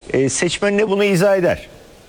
seçmenine bunu izah eder.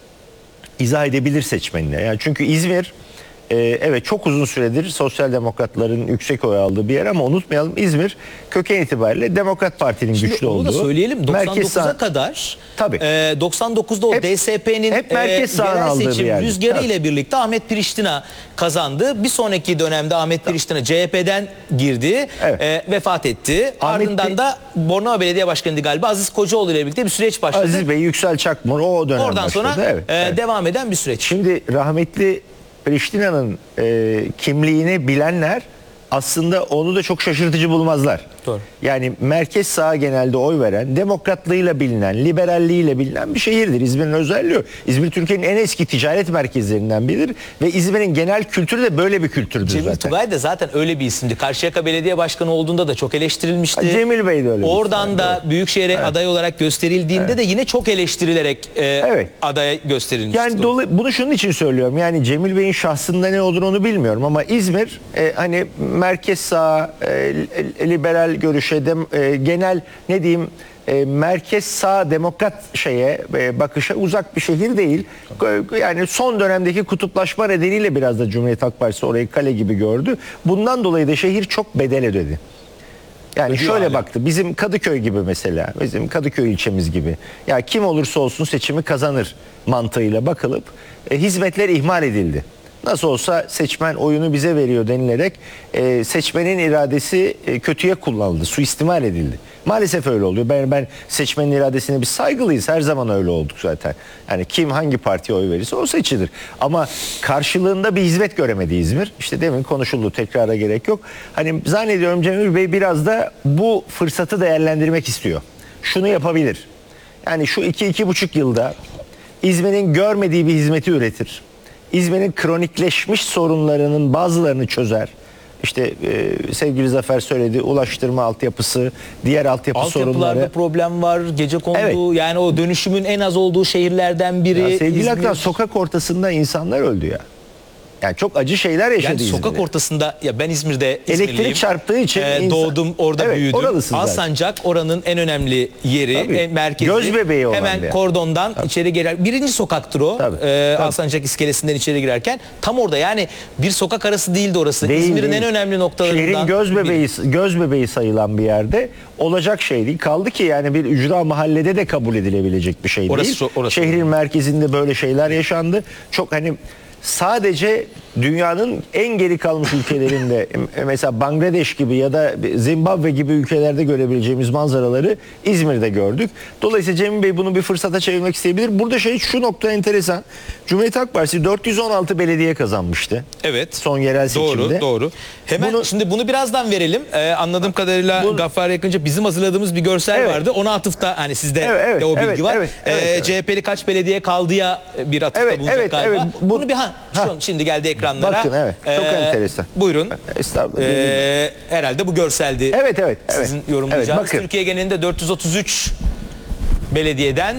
İzah edebilir seçmenine. Yani çünkü İzmir evet çok uzun süredir sosyal demokratların yüksek oy aldığı bir yer ama unutmayalım İzmir köken itibariyle Demokrat Parti'nin güçlü olduğu. Onu da söyleyelim 99'a kadar. Tabii. 99'da o DSP'nin yerel seçim rüzgarı ile birlikte Ahmet Priştina kazandı. Bir sonraki dönemde Ahmet Priştina CHP'den girdi. Vefat etti. Ardından da Bornova Belediye Başkanı'ydı galiba. Aziz Kocaoğlu ile birlikte bir süreç başladı. Aziz Bey, Yüksel Çakmur o dönem oradan başladı. sonra devam eden bir süreç. Şimdi rahmetli Priştina'nın kimliğini bilenler aslında onu da çok şaşırtıcı bulmazlar. Doğru. Yani merkez sağa genelde oy veren, demokratlığıyla bilinen, liberalliğiyle bilinen bir şehirdir. İzmir'in özelliği o. İzmir Türkiye'nin en eski ticaret merkezlerinden biridir ve İzmir'in genel kültürü de böyle bir kültürdür Cemil zaten. Tugay da zaten öyle bir isimdi. Karşıyaka Belediye Başkanı olduğunda da çok eleştirilmişti. Cemil Bey de öyle. Oradan da Büyükşehir'e aday olarak gösterildiğinde de yine çok eleştirilerek adaya gösterilmişti. Yani bunu şunun için söylüyorum. Yani Cemil Bey'in şahsında ne olur onu bilmiyorum ama İzmir hani merkez sağ, liberal görüşe, genel ne diyeyim merkez sağ demokrat bakışa uzak bir şehir değil. Yani son dönemdeki kutuplaşma nedeniyle biraz da Cumhuriyet Halk Partisi orayı kale gibi gördü. Bundan dolayı da şehir çok bedel ödedi. Yani şöyle baktı. Bizim Kadıköy gibi mesela. Bizim Kadıköy ilçemiz gibi. Ya kim olursa olsun seçimi kazanır mantığıyla bakılıp hizmetler ihmal edildi. Nasıl olsa seçmen oyunu bize veriyor denilerek seçmenin iradesi kötüye kullanıldı, suistimal edildi. Maalesef öyle oluyor. Ben seçmenin iradesine biz saygılıyız. Her zaman öyle olduk zaten. Yani kim hangi partiye oy verirse o seçilir. Ama karşılığında bir hizmet göremedi İzmir. İşte demin konuşuldu, tekrara gerek yok. Hani zannediyorum Cemil Bey biraz da bu fırsatı değerlendirmek istiyor. Şunu yapabilir. Yani şu 2-2,5 yılda İzmir'in görmediği bir hizmeti üretir. İzmir'in kronikleşmiş sorunlarının bazılarını çözer. İşte sevgili Zafer söyledi, ulaştırma altyapısı, diğer altyapı sorunları. Altyapılarda problem var, gecekondu yani o dönüşümün en az olduğu şehirlerden biri. Ya sevgili İzmir. Aktan, sokak ortasında insanlar öldü ya. Yani çok acı şeyler yaşadı yani sokak İzmir'de. ortasında ya ben İzmir'de elektrik çarptığı için doğdum, orada büyüdüm. Oralısın Alsancak oranın en önemli yeri, merkezi. Göz bebeği olan hemen kordondan içeri girer. Birinci sokaktır o. Alsancak iskelesinden içeri girerken tam orada yani bir sokak arası değildi orası. İzmir'in en önemli noktalarından. Şehrin göz bebeği sayılan bir yerde olacak şey değil. Kaldı ki yani bir ücra mahallede de kabul edilebilecek bir şey değil. Şehrin merkezinde böyle şeyler yaşandı. Çok hani sadece dünyanın en geri kalmış ülkelerinde mesela Bangladeş gibi ya da Zimbabwe gibi ülkelerde görebileceğimiz manzaraları İzmir'de gördük. Dolayısıyla Cemil Bey bunu bir fırsata çevirmek isteyebilir. Burada şu nokta enteresan. Cumhuriyet Halk Partisi 416 belediye kazanmıştı. Evet. Son yerel seçimde. Doğru. Hemen şimdi bunu birazdan verelim. Anladığım kadarıyla Gaffar Yakınca bizim hazırladığımız bir görsel vardı. Ona atıfta hani sizde de o bilgi var. CHP'li kaç belediye kaldıya bir atıfta bulacak galiba. Bunu bir şimdi geldi ekranlara. Bakın çok enteresan. Buyurun. Estağfurullah. Herhalde bu görseldi. Evet. Sizin yorumlayacağınız. Türkiye genelinde 433 belediyeden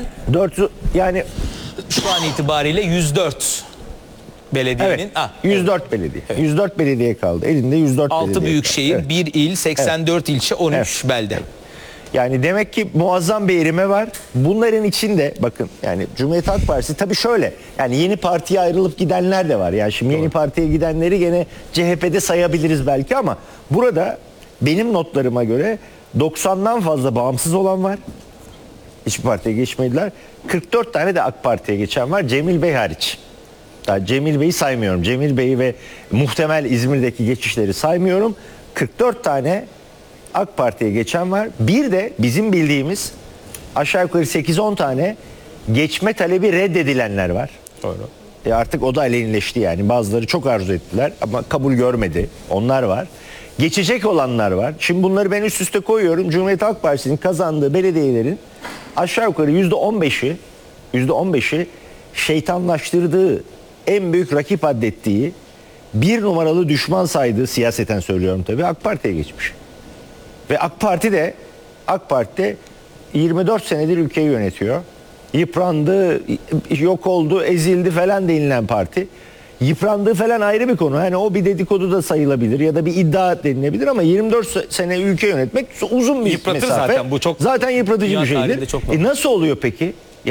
yani şu an itibariyle 104 belediyenin 104 belediye. 104 belediye kaldı. Elinde 104 belediye. 6 büyükşehir, 1 il, 84 ilçe, 13 belde. Yani demek ki muazzam bir erime var. Bunların içinde bakın yani Cumhuriyet Halk Partisi tabii şöyle yani yeni partiye ayrılıp gidenler de var. Yani şimdi yeni partiye gidenleri gene CHP'de sayabiliriz belki ama burada benim notlarıma göre 90'dan fazla bağımsız olan var. Hiçbir partiye geçmediler. 44 tane de AK Parti'ye geçen var. Cemil Bey hariç. Daha Cemil Bey'i saymıyorum. Cemil Bey'i ve muhtemel İzmir'deki geçişleri saymıyorum. 44 tane AK Parti'ye geçen var. Bir de bizim bildiğimiz aşağı yukarı 8-10 tane geçme talebi reddedilenler var. Doğru. Artık o da aleyhinleşti yani. Bazıları çok arzu ettiler ama kabul görmedi. Onlar var. Geçecek olanlar var. Şimdi bunları ben üst üste koyuyorum. Cumhuriyet Halk Partisi'nin kazandığı belediyelerin aşağı yukarı %15'i şeytanlaştırdığı, en büyük rakip addettiği, bir numaralı düşman saydığı, siyaseten söylüyorum tabii, AK Parti'ye geçmiş. Ve AK Parti 24 senedir ülkeyi yönetiyor. Yıprandı, yok oldu, ezildi falan denilen parti. Yıprandığı falan ayrı bir konu. Yani o bir dedikodu da sayılabilir ya da bir iddia denilebilir ama 24 sene ülke yönetmek uzun bir mesafe. Zaten bu çok zaten yıpratıcı bir şeydir. Nasıl oluyor peki?